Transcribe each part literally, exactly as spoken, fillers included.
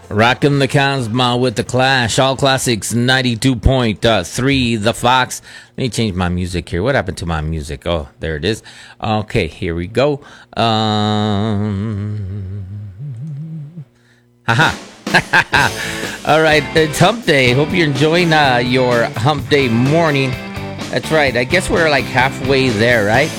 Rockin' the Cosmo with the Clash. All Classics ninety-two point three. The Fox. Let me change my music here. What happened to my music? Oh, there it is. Okay, here we go. Um, haha. All right, it's Hump Day. Hope you're enjoying uh, your Hump Day morning. That's right. I guess we're like halfway there, right?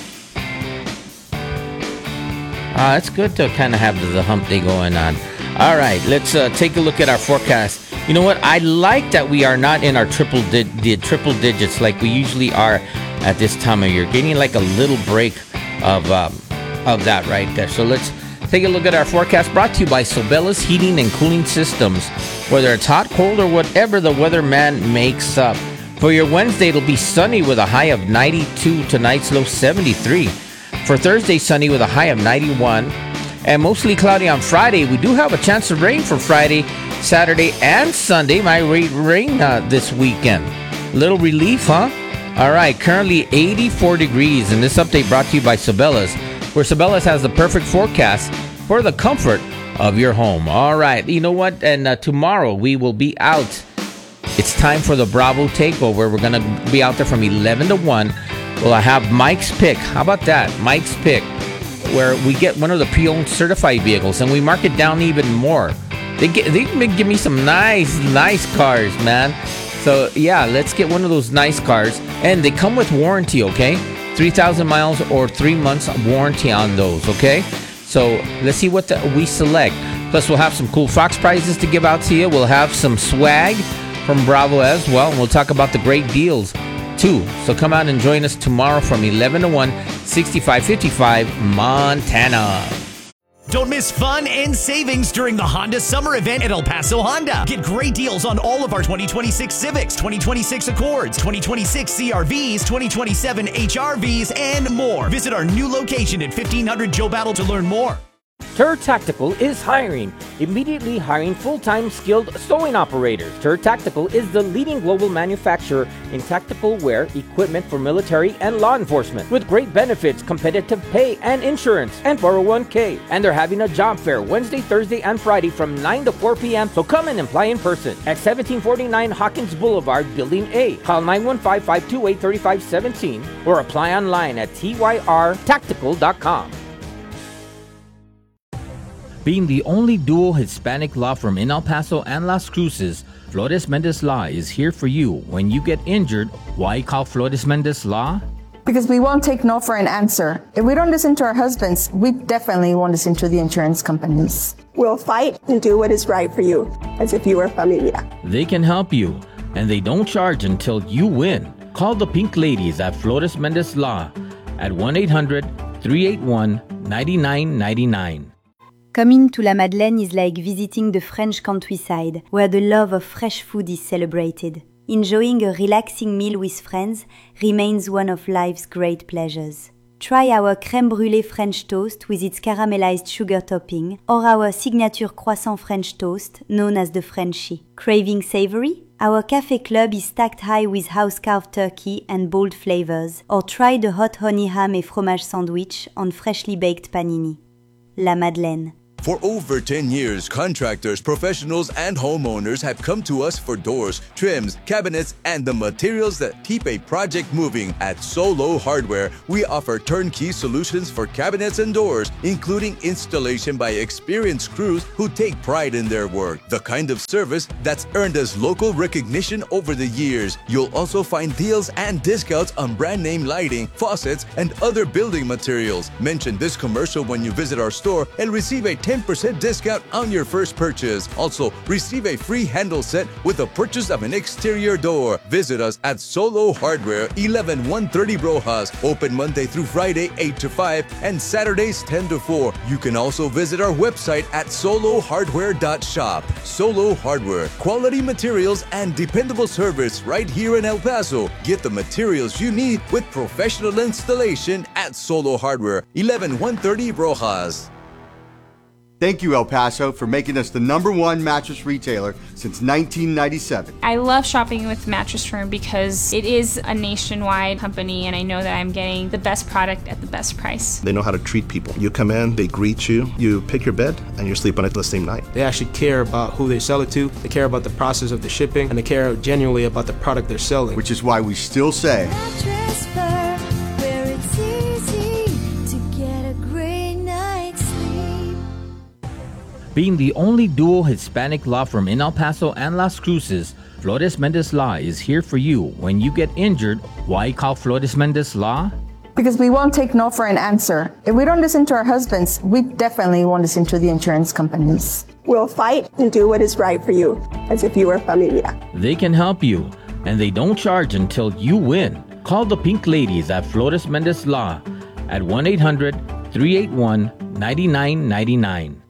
Uh, it's good to kind of have the, the Hump Day going on. All right, let's uh, take a look at our forecast. You know what? I like that we are not in our triple di- di- triple digits like we usually are at this time of year. Getting like a little break of um, of that right there. So let's take a look at our forecast, brought to you by Sobella's Heating and Cooling Systems. Whether it's hot, cold, or whatever the weatherman makes up. For your Wednesday, it'll be sunny with a high of ninety-two, tonight's low seventy-three. For Thursday, sunny with a high of ninety-one. And mostly cloudy on Friday. We do have a chance of rain for Friday, Saturday, and Sunday. Might rain uh, this weekend. Little relief, huh? All right, currently eighty-four degrees. And this update brought to you by Sabella's, where Sabella's has the perfect forecast for the comfort of your home. All right, you know what? And uh, tomorrow we will be out. It's time for the Bravo Takeover. We're going to be out there from eleven to one. Well, I have Mike's Pick. How about that? Mike's Pick, where we get one of the pre-owned certified vehicles and we mark it down even more. They get, they can give me some nice, nice cars, man. So yeah, let's get one of those nice cars. And they come with warranty, okay? three thousand miles or three months warranty on those, okay? So let's see what the, we select. Plus, we'll have some cool Fox prizes to give out to you. We'll have some swag from Bravo as well. And we'll talk about the great deals too. So come out and join us tomorrow from eleven to one, sixty-five fifty-five Montana. Don't miss fun and savings during the Honda Summer Event at El Paso Honda. Get great deals on all of our twenty twenty-six Civics, twenty twenty-six Accords, twenty twenty-six C R Vs, twenty twenty-seven H R Vs, and more. Visit our new location at fifteen hundred Joe Battle to learn more. Tur Tactical is hiring. Immediately hiring full-time skilled sewing operators. Tur Tactical is the leading global manufacturer in tactical wear equipment for military and law enforcement, with great benefits, competitive pay, and insurance, and four oh one k. And they're having a job fair Wednesday, Thursday, and Friday from nine to four p.m. So come and apply in person at seventeen forty-nine Hawkins Boulevard, Building A. Call nine one five, five two eight, three five one seven or apply online at T Y R tactical dot com. Being the only dual Hispanic law firm in El Paso and Las Cruces, Flores Mendez Law is here for you. When you get injured, why call Flores Mendez Law? Because we won't take no for an answer. If we don't listen to our husbands, we definitely won't listen to the insurance companies. We'll fight and do what is right for you, as if you were familia. They can help you, and they don't charge until you win. Call the Pink Ladies at Flores Mendez Law at one eight hundred, three eight one, nine nine nine nine. Coming to La Madeleine is like visiting the French countryside, where the love of fresh food is celebrated. Enjoying a relaxing meal with friends remains one of life's great pleasures. Try our crème brûlée French toast with its caramelized sugar topping, or our signature croissant French toast, known as the Frenchie. Craving savory? Our Café Club is stacked high with house-carved turkey and bold flavors, or try the hot honey ham et fromage sandwich on freshly baked panini. La Madeleine. For over ten years, contractors, professionals, and homeowners have come to us for doors, trims, cabinets, and the materials that keep a project moving. At Solo Hardware, we offer turnkey solutions for cabinets and doors, including installation by experienced crews who take pride in their work. The kind of service that's earned us local recognition over the years. You'll also find deals and discounts on brand name lighting, faucets, and other building materials. Mention this commercial when you visit our store and receive a ten percent discount on your first purchase. Also, receive a free handle set with the purchase of an exterior door. Visit us at Solo Hardware, eleven one thirty Rojas. Open Monday through Friday, eight to five, and Saturdays, ten to four. You can also visit our website at solo hardware dot shop. Solo Hardware, quality materials and dependable service right here in El Paso. Get the materials you need with professional installation at Solo Hardware, eleven one thirty Rojas. Thank you, El Paso, for making us the number one mattress retailer since nineteen ninety-seven. I love shopping with Mattress Firm because it is a nationwide company, and I know that I'm getting the best product at the best price. They know how to treat people. You come in, they greet you, you pick your bed, and you sleep on it the same night. They actually care about who they sell it to, they care about the process of the shipping, and they care genuinely about the product they're selling. Which is why we still say, Mattress Firm, where it's easy to get a great night's sleep. Being the only dual Hispanic law firm in El Paso and Las Cruces, Flores Mendez Law is here for you. When you get injured, why call Flores Mendez Law? Because we won't take no for an answer. If we don't listen to our husbands, we definitely won't listen to the insurance companies. We'll fight and do what is right for you, as if you were familia. They can help you, and they don't charge until you win. Call the Pink Ladies at Flores Mendez Law at one eight hundred, three eight one, nine nine nine nine.